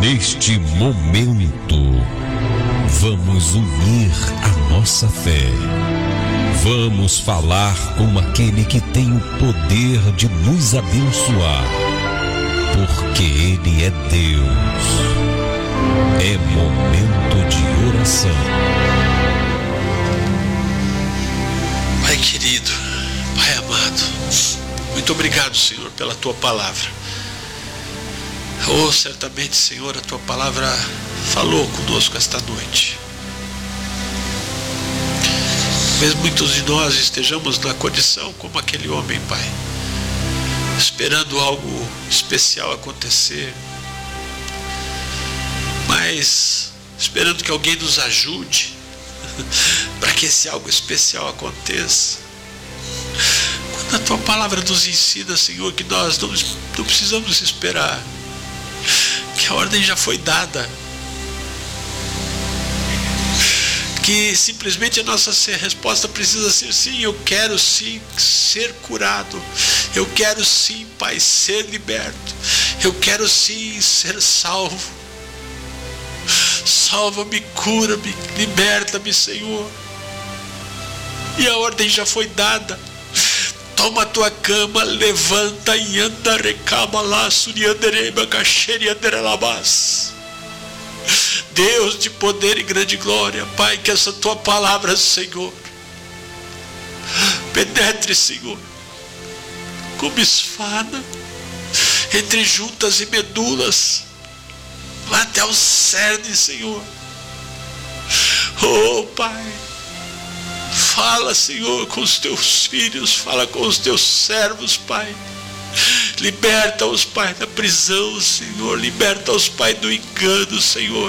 Neste momento, vamos unir a nossa fé. Vamos falar com aquele que tem o poder de nos abençoar, porque Ele é Deus. É momento de oração. Pai querido, Pai amado, muito obrigado, Senhor, pela Tua palavra. Oh, certamente, Senhor, a Tua palavra falou conosco esta noite. Talvez muitos de nós estejamos na condição como aquele homem, Pai, esperando algo especial acontecer, mas esperando que alguém nos ajude para que esse algo especial aconteça. Quando a Tua palavra nos ensina, Senhor, que nós não precisamos esperar, que a ordem já foi dada, que simplesmente a nossa resposta precisa ser sim. Eu quero sim ser curado, eu quero sim, Pai, ser liberto, eu quero sim ser salvo. Salva-me, cura-me, liberta-me, Senhor. E a ordem já foi dada. Toma a tua cama, levanta e anda, recaba lá, suriandereba, cacherianderelabás. Deus de poder e grande glória, Pai, que essa tua palavra, Senhor, penetre, Senhor, como espada, entre juntas e medulas, lá até o cerne, Senhor. Oh, Pai, fala, Senhor, com os teus filhos, fala com os teus servos, Pai. Liberta-os, Pai, da prisão, Senhor. Liberta-os, Pai, do engano, Senhor.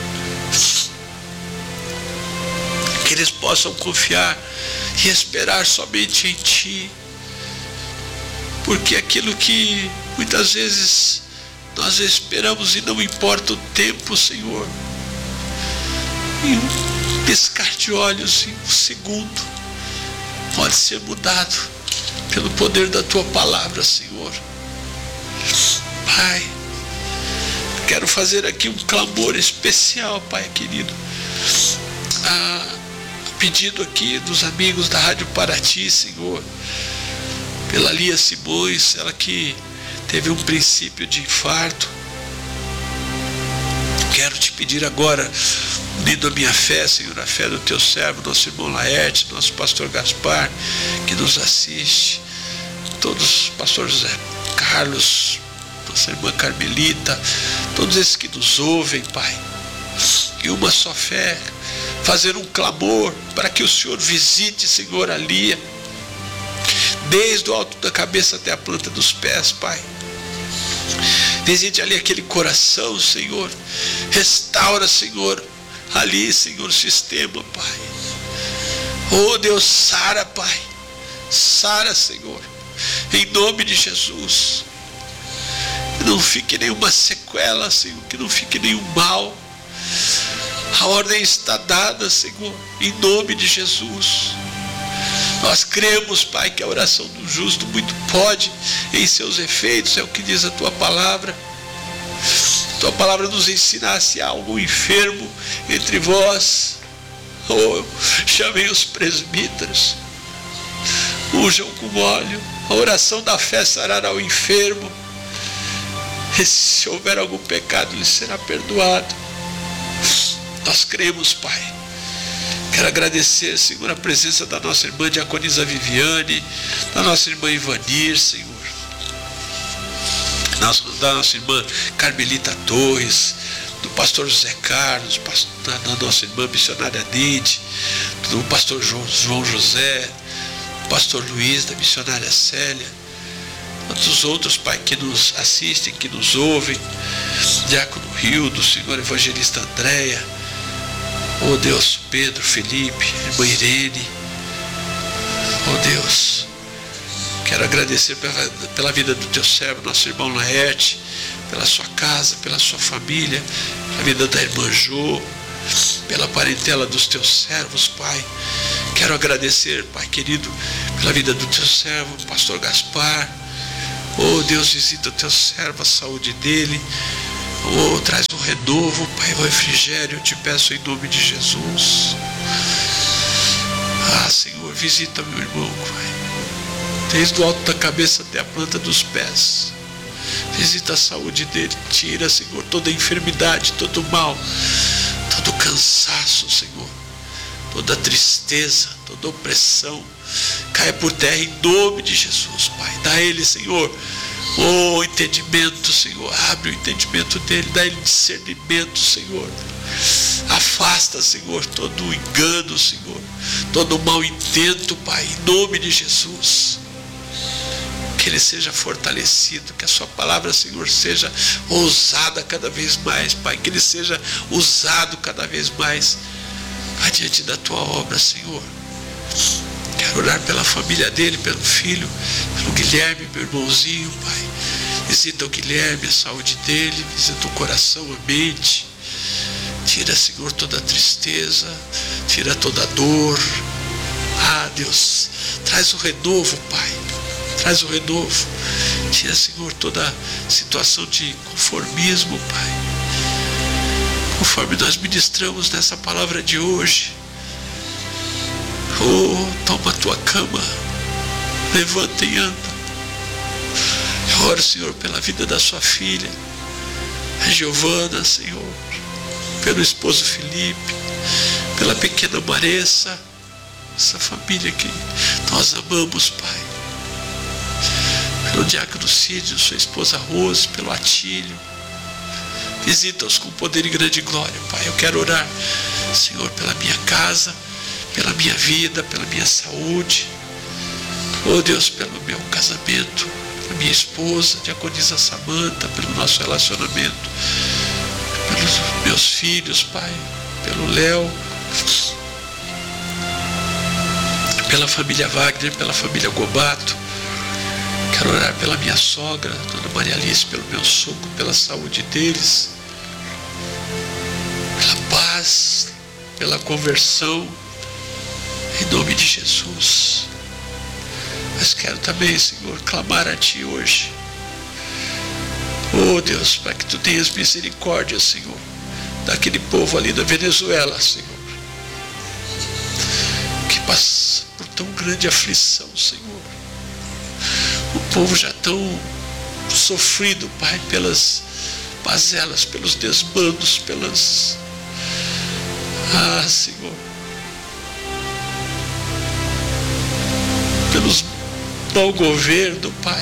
Que eles possam confiar e esperar somente em Ti. Porque aquilo que muitas vezes nós esperamos e não importa o tempo, Senhor, em um piscar de olhos, em um segundo, pode ser mudado pelo poder da Tua palavra, Senhor. Pai, quero fazer aqui um clamor especial, Pai querido, a pedido aqui dos amigos da Rádio Paraty, Senhor, pela Lia Simões, ela que teve um princípio de infarto. Quero te pedir agora, unindo a minha fé, Senhor, a fé do teu servo, nosso irmão Laerte, nosso pastor Gaspar, que nos assiste, todos, pastor José Carlos, nossa irmã Carmelita, todos esses que nos ouvem, Pai, e uma só fé, fazer um clamor para que o Senhor visite, Senhor, a Lia, desde o alto da cabeça até a planta dos pés, Pai. Visite ali aquele coração, Senhor. Restaura, Senhor, ali, Senhor, o sistema, Pai. Oh, Deus, sara, Pai. Sara, Senhor, em nome de Jesus. Que não fique nenhuma sequela, Senhor, que não fique nenhum mal. A ordem está dada, Senhor, em nome de Jesus. Nós cremos, Pai, que a oração do justo muito pode em seus efeitos, é o que diz a Tua palavra. Tua palavra nos ensina, se há algum enfermo entre vós, chamem os presbíteros, unjam com óleo, a oração da fé sarará o enfermo, e se houver algum pecado, lhe será perdoado. Nós cremos, Pai. Quero agradecer, Senhor, a presença da nossa irmã Diaconisa Viviane, da nossa irmã Ivanir, Senhor, da nossa irmã Carmelita Torres, do pastor José Carlos, da nossa irmã missionária Neide, do pastor João José, do pastor Luiz, da missionária Célia, tantos outros, Pai, que nos assistem, que nos ouvem, Diácono Rio, do Senhor Evangelista Andréia, oh Deus, Pedro, Felipe, irmã Irene, oh Deus, quero agradecer pela vida do teu servo, nosso irmão Laerte, pela sua casa, pela sua família, pela vida da irmã Jo, pela parentela dos teus servos, Pai. Quero agradecer, Pai querido, pela vida do teu servo, pastor Gaspar. Oh Deus, visita o teu servo, a saúde dele, Oh, traz o renovo, Pai, o refrigério, eu te peço em nome de Jesus. Ah, Senhor, visita meu irmão, Pai, desde o alto da cabeça até a planta dos pés. Visita a saúde dele, tira, Senhor, toda enfermidade, todo mal, todo cansaço, Senhor, toda tristeza, toda opressão, caia por terra em nome de Jesus, Pai. Dá a ele, Senhor, o entendimento, Senhor, abre o entendimento dele, dá a ele discernimento, Senhor. Afasta, Senhor, todo o engano, Senhor, todo o mau intento, Pai, em nome de Jesus. Que ele seja fortalecido, que a sua palavra, Senhor, seja ousada cada vez mais, Pai, que ele seja usado cada vez mais adiante da tua obra, Senhor. Quero orar pela família dele, pelo filho, pelo Guilherme, meu irmãozinho, Pai. Visita o Guilherme, a saúde dele, visita o coração, a mente. Tira, Senhor, toda a tristeza, tira toda a dor. Ah, Deus, traz o renovo, Pai. Traz o renovo. Tira, Senhor, toda situação de conformismo, Pai. Conforme nós ministramos nessa palavra de hoje. Oh, toma a tua cama. Levanta e anda. Eu oro, Senhor, pela vida da sua filha, a Giovana, Senhor. Pelo esposo Felipe. Pela pequena Maressa. Essa família que nós amamos, Pai. Pelo diácono Cídio, sua esposa Rose, pelo Atílio. Visita-os com poder e grande glória, Pai. Eu quero orar, Senhor, pela minha casa, pela minha vida, pela minha saúde. Oh, Deus, pelo meu casamento, pela minha esposa, diaconisa Samanta, pelo nosso relacionamento, pelos meus filhos, Pai, pelo Léo, pela família Wagner, pela família Gobato. Quero orar pela minha sogra, Dona Maria Alice, pelo meu sogro, pela saúde deles, pela paz, pela conversão, em nome de Jesus. Mas quero também, Senhor, clamar a Ti hoje. Oh, Deus, para que Tu tenhas misericórdia, Senhor, daquele povo ali da Venezuela, Senhor, que passa por tão grande aflição, Senhor. O povo já tão sofrido, Pai, pelas mazelas, pelos desmandos, pelas... Ah, Senhor, pelos mau governo, Pai.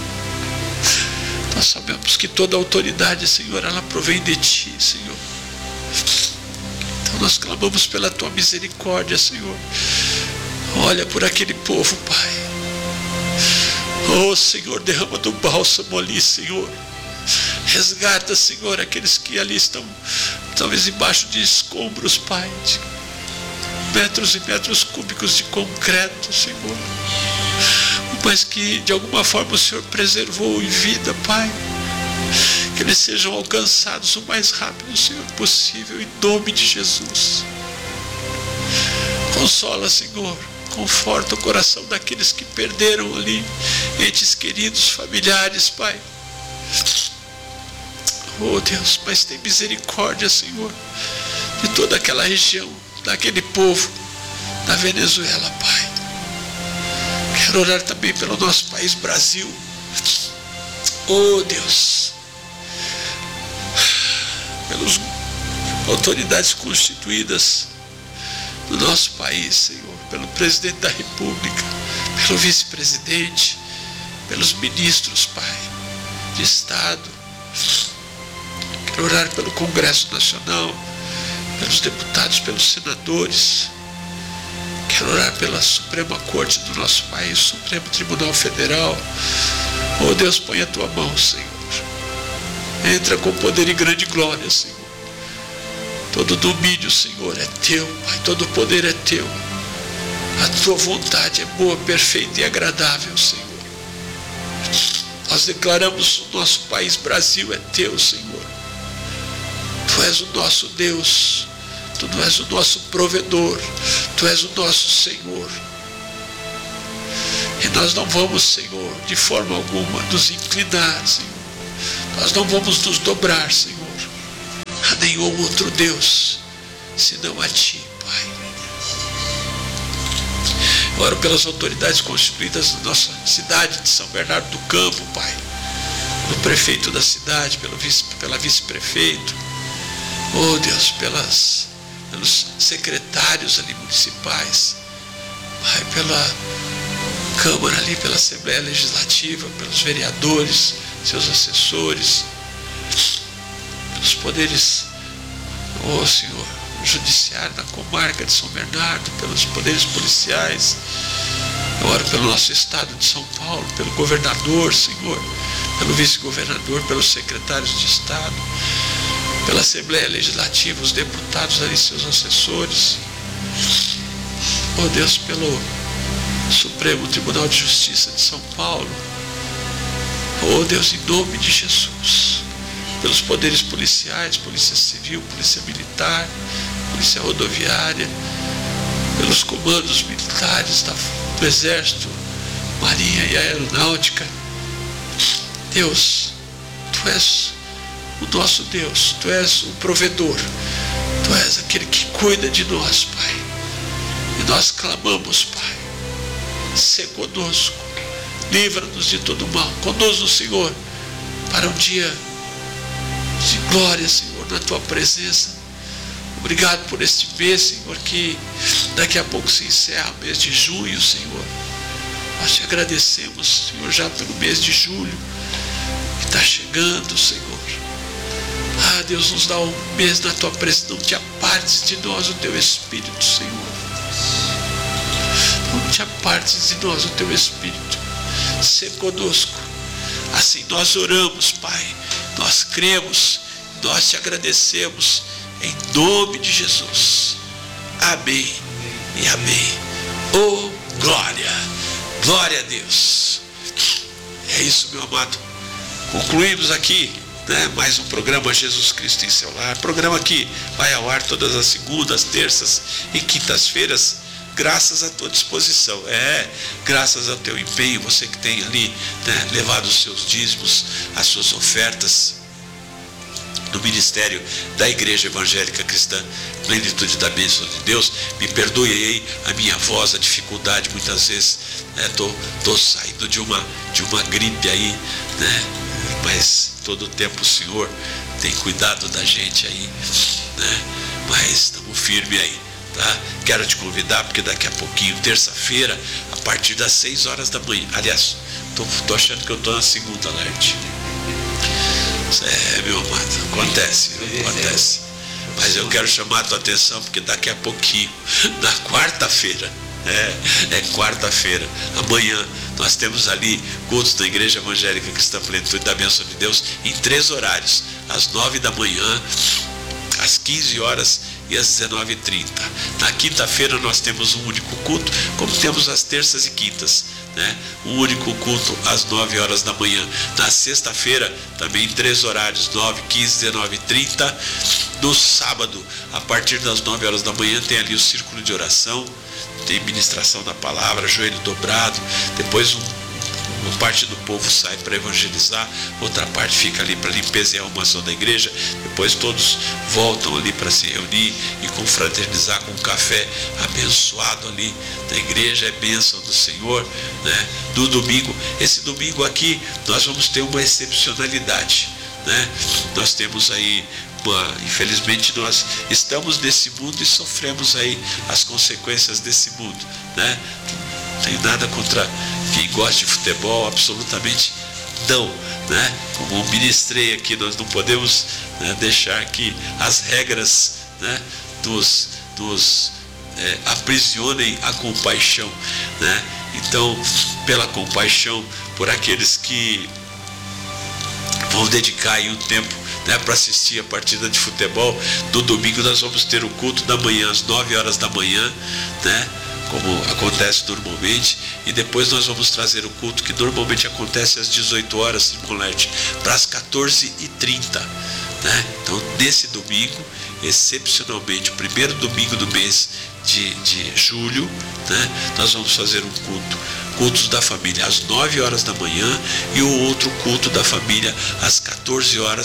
Nós sabemos que toda autoridade, Senhor, ela provém de Ti, Senhor. Então nós clamamos pela Tua misericórdia, Senhor. Olha por aquele povo, Pai. Oh, Senhor, derrama do bálsamo ali, Senhor. Resgata, Senhor, aqueles que ali estão, talvez embaixo de escombros, Pai, de metros e metros cúbicos de concreto, Senhor. Mas que de alguma forma o Senhor preservou em vida, Pai. Que eles sejam alcançados o mais rápido, Senhor, possível, em nome de Jesus. Consola, Senhor. Conforta o coração daqueles que perderam ali entes queridos, familiares, Pai. Oh, Deus, mas tem misericórdia, Senhor, de toda aquela região, daquele povo da Venezuela, Pai. Quero orar também pelo nosso país, Brasil. Oh, Deus, pelas autoridades constituídas do nosso país, Senhor, pelo presidente da República, pelo vice-presidente, pelos ministros, Pai, de Estado. Quero orar pelo Congresso Nacional, pelos deputados, pelos senadores. Quero orar pela Suprema Corte do nosso país, Supremo Tribunal Federal. Oh, Deus, põe a Tua mão, Senhor. Entra com poder e grande glória, Senhor. Todo domínio, Senhor, é Teu, Pai. Todo poder é Teu. A Tua vontade é boa, perfeita e agradável, Senhor. Nós declaramos o nosso país, Brasil, é Teu, Senhor. Tu és o nosso Deus. Tu não és o nosso provedor. Tu és o nosso Senhor. E nós não vamos, Senhor, de forma alguma nos inclinar, Senhor. Nós não vamos nos dobrar, Senhor, nenhum outro Deus senão a Ti, Pai. Eu oro pelas autoridades constituídas da nossa cidade de São Bernardo do Campo, Pai. Pelo prefeito da cidade, pela vice-prefeito. Oh Deus, pelos secretários ali municipais. Pai, pela Câmara ali, pela Assembleia Legislativa, pelos vereadores, seus assessores, pelos poderes, oh Senhor, no judiciário da comarca de São Bernardo, pelos poderes policiais. Eu oro pelo nosso estado de São Paulo, pelo governador, Senhor, pelo vice-governador, pelos secretários de Estado, pela Assembleia Legislativa, os deputados ali, seus assessores. Oh Deus, pelo Supremo Tribunal de Justiça de São Paulo. Oh Deus, em nome de Jesus, pelos poderes policiais, Polícia Civil, Polícia Militar, Polícia Rodoviária, pelos comandos militares do Exército, Marinha e Aeronáutica. Deus, Tu és o nosso Deus, Tu és o provedor, Tu és aquele que cuida de nós, Pai. E nós clamamos, Pai, sê conosco, livra-nos de todo mal, conduz-nos, Senhor, para um dia de glória, Senhor, na Tua presença. Obrigado por este mês, Senhor, que daqui a pouco se encerra o mês de junho, Senhor. Nós Te agradecemos, Senhor, já pelo mês de julho, que está chegando, Senhor. Ah, Deus, nos dá um mês na Tua presença, não Te apartes de nós o Teu Espírito, Senhor. Não Te apartes de nós o Teu Espírito. Sê conosco. Assim nós oramos, Pai. Nós cremos, nós Te agradecemos, em nome de Jesus. Amém e amém. Oh, glória! Glória a Deus. É isso, meu amado. Concluímos aqui, né, mais um programa Jesus Cristo em Seu Lar. Programa que vai ao ar todas as segundas, terças e quintas-feiras, graças à tua disposição. Graças ao teu empenho, você que tem ali, né, levado os seus dízimos, as suas ofertas no ministério da Igreja Evangélica Cristã Plenitude da Bênção de Deus. Me perdoe aí a minha voz, a dificuldade, muitas vezes, né, tô saindo de uma gripe aí, né, mas todo o tempo o Senhor tem cuidado da gente aí, né, mas estamos firmes aí, tá? Quero te convidar, porque daqui a pouquinho, terça-feira, a partir das 6 horas da manhã, aliás, tô achando que eu tô na segunda, Lerte. Meu amado, acontece. Mas eu quero chamar a tua atenção, porque daqui a pouquinho, na quarta-feira, quarta-feira, amanhã, nós temos ali cultos da Igreja Evangélica Cristã Plenitude da Bênção de Deus em 3 horários, às 9 da manhã, às 15 horas e às 19h30. Na quinta-feira nós temos um único culto, como temos às terças e quintas, né? Um único culto às 9 horas da manhã. Na sexta-feira também 3 horários, 9, 15, 19h30. No sábado, a partir das 9 horas da manhã, tem ali o círculo de oração, tem ministração da palavra, joelho dobrado. Depois uma parte do povo sai para evangelizar, outra parte fica ali para limpeza e arrumação da igreja. Depois todos voltam ali para se reunir e confraternizar com um café abençoado ali da igreja. É bênção do Senhor, né? Do domingo, esse domingo aqui nós vamos ter uma excepcionalidade, né? Nós temos aí infelizmente nós estamos nesse mundo e sofremos aí as consequências desse mundo, né? Não tenho nada contra quem gosta de futebol, absolutamente não, né? Como eu ministrei aqui, nós não podemos, né, deixar que as regras, né, nos aprisionem a compaixão, né? Então, pela compaixão por aqueles que vão dedicar aí um tempo, né, para assistir a partida de futebol, do domingo nós vamos ter o culto da manhã às 9 horas da manhã, né? Como acontece normalmente, e depois nós vamos trazer o culto que normalmente acontece às 18 horas, para as 14h30, né? Então, nesse domingo, excepcionalmente, o primeiro domingo do mês de julho, né, nós vamos fazer um cultos da família às 9 horas da manhã, e o outro culto da família às 14 horas